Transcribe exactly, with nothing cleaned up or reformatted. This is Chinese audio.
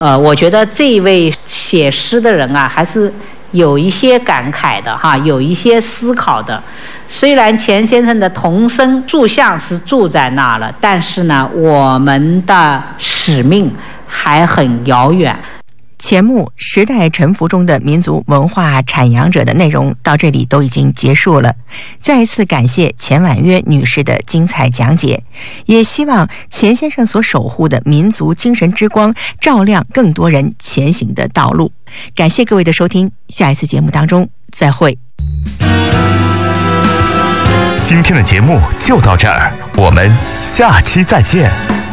呃，我觉得这一位写诗的人啊，还是有一些感慨的哈，有一些思考的。虽然钱先生的童生塑像是住在那了，但是呢，我们的使命还很遥远。 钱穆时代沉浮中的民族文化阐扬者的内容到这里都已经结束了。再一次感谢钱婉约女士的精彩讲解，也希望钱先生所守护的民族精神之光照亮更多人前行的道路。感谢各位的收听，下一次节目当中再会。 今天的节目就到这儿，我们下期再见。